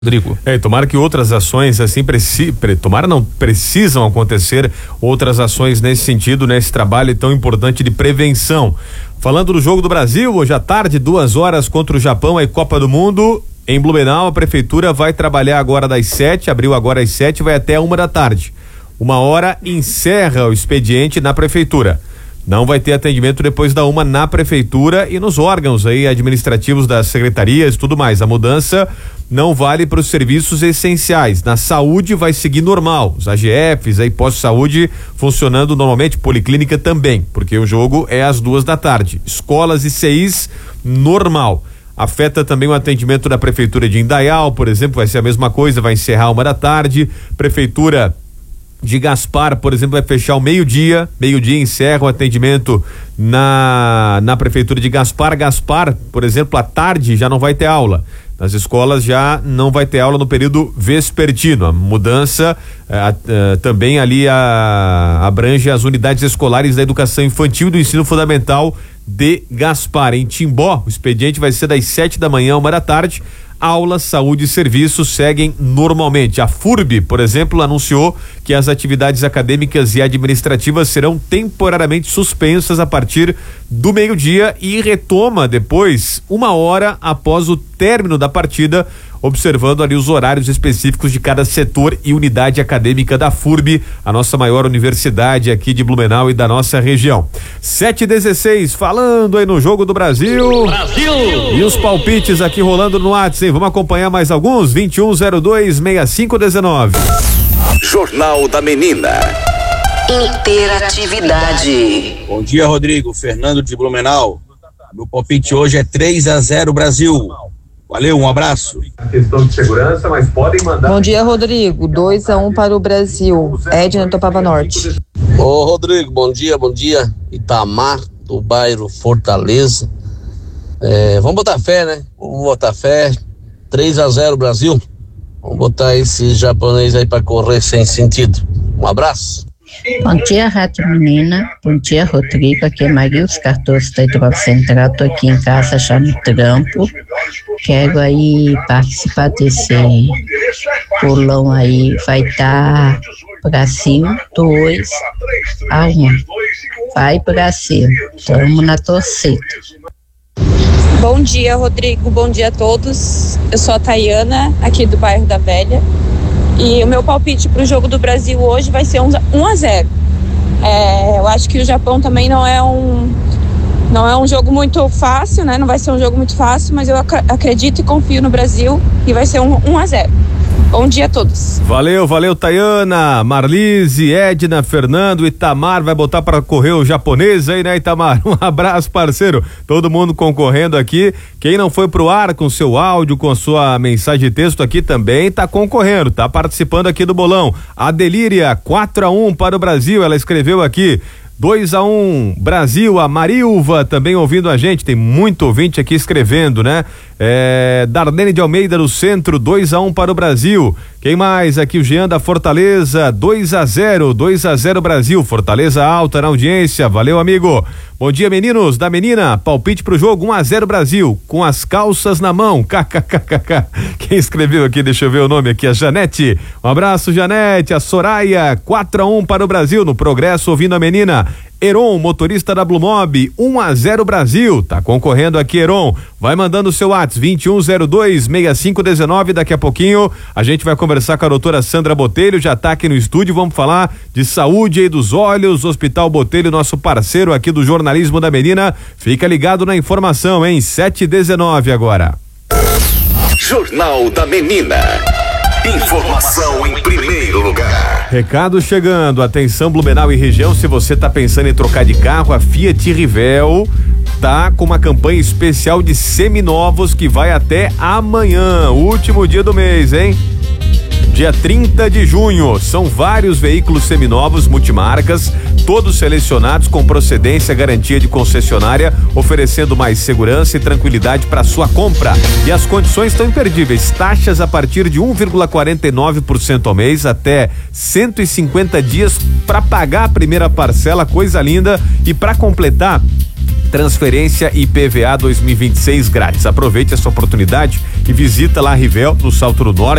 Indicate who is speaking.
Speaker 1: Rodrigo.
Speaker 2: Tomara que outras ações assim precisam acontecer outras ações nesse sentido, nesse trabalho tão importante de prevenção. Falando do jogo do Brasil, hoje à tarde, 2 horas contra o Japão, e Copa do Mundo em Blumenau. A prefeitura vai trabalhar agora das 7, abriu agora às 7, vai até 1 da tarde. 1 hora encerra o expediente na prefeitura. Não vai ter atendimento depois da 1 na prefeitura e nos órgãos aí administrativos das secretarias e tudo mais. A mudança não vale para os serviços essenciais. Na saúde vai seguir normal. Os AGFs aí, pós-saúde funcionando normalmente, policlínica também, porque o jogo é às 2 da tarde. Escolas e CIs normal. Afeta também o atendimento da prefeitura de Indaial, por exemplo, vai ser a mesma coisa, vai encerrar 1 da tarde. Prefeitura de Gaspar, por exemplo, vai fechar o meio-dia encerra o atendimento na prefeitura de Gaspar, por exemplo, à tarde já não vai ter aula. Nas escolas já não vai ter aula no período vespertino. A mudança também ali abrange as unidades escolares da educação infantil e do ensino fundamental de Gaspar. Em Timbó, o expediente vai ser das 7 da manhã, 1 da tarde. Aulas, saúde e serviços seguem normalmente. A FURB, por exemplo, anunciou que as atividades acadêmicas e administrativas serão temporariamente suspensas a partir do meio-dia e retoma depois, 1 hora após o término da partida, observando ali os horários específicos de cada setor e unidade acadêmica da FURB, a nossa maior universidade aqui de Blumenau e da nossa região. 7h16, falando aí no jogo do Brasil. E os palpites aqui rolando no WhatsApp. Vamos acompanhar mais alguns? 2102-6519.
Speaker 3: Jornal da Menina.
Speaker 4: Interatividade.
Speaker 5: Bom dia, Rodrigo. Fernando de Blumenau. Meu palpite hoje é 3-0 Brasil. Valeu, um abraço.
Speaker 6: Questão de segurança, mas podem mandar.
Speaker 7: Bom dia, Rodrigo. 2-1 para o Brasil. Edna Topava Norte.
Speaker 8: Ô, Rodrigo, bom dia. Itamar, do bairro Fortaleza. Vamos botar fé, né? 3-0 Brasil. Vamos botar esse japonês aí pra correr sem sentido. Um abraço.
Speaker 9: Bom dia, Rádio Menina. Bom dia, Rodrigo. Aqui é Marius Cardoso da Hidrova Central. Tô aqui em casa já no trampo. Quero aí participar desse bolão aí. Vai estar Brasil 2-1. Vai, Brasil. Tamo na torcida.
Speaker 10: Bom dia, Rodrigo. Bom dia a todos. Eu sou a Tayana, aqui do bairro da Velha. E o meu palpite para o jogo do Brasil hoje vai ser 1-0. Eu acho que o Japão também não é um jogo muito fácil, né? Não vai ser um jogo muito fácil, mas eu acredito e confio no Brasil e vai ser 1-0. Bom dia a todos.
Speaker 2: Valeu, Tayana, Marlise, Edna, Fernando, Itamar vai botar para correr o japonês aí, né, Itamar? Um abraço, parceiro. Todo mundo concorrendo aqui. Quem não foi pro ar com seu áudio, com a sua mensagem de texto aqui também tá concorrendo, tá participando aqui do bolão. A Delíria, 4-1 para o Brasil, ela escreveu aqui. 2-1 Brasil, a Marilva também ouvindo a gente, tem muito ouvinte aqui escrevendo, né? Darlene de Almeida do Centro, 2-1 para o Brasil. Quem mais aqui? O Jean da Fortaleza, 2-0 Brasil, Fortaleza alta na audiência, valeu, amigo. Bom dia, meninos da Menina, palpite pro jogo, 1-0 Brasil, com as calças na mão, kkkk. Quem escreveu aqui, deixa eu ver o nome aqui, a Janete, um abraço, Janete. A Soraya, 4-1 para o Brasil, no Progresso, ouvindo a Menina. Heron, motorista da Blumob, 1-0 Brasil, tá concorrendo aqui, Heron, vai mandando o seu WhatsApp, 2102-6519, daqui a pouquinho a gente vai conversar com a doutora Sandra Botelho, já tá aqui no estúdio, vamos falar de saúde aí dos olhos, Hospital Botelho, nosso parceiro aqui do jornalismo da Menina, fica ligado na informação, hein, 7h19 agora.
Speaker 3: Jornal da Menina. Informação em primeiro lugar.
Speaker 2: Recado chegando, atenção Blumenau e região, se você tá pensando em trocar de carro, a Fiat Rivel tá com uma campanha especial de seminovos que vai até amanhã, último dia do mês, hein? Dia 30 de junho, são vários veículos seminovos multimarcas, todos selecionados com procedência, garantia de concessionária, oferecendo mais segurança e tranquilidade para sua compra. E as condições estão imperdíveis, taxas a partir de 1,49% ao mês, até 150 dias para pagar a primeira parcela, coisa linda. E para completar, Transferência IPVA 2026 grátis. Aproveite essa oportunidade e visita lá a Rivel, no Salto do Norte.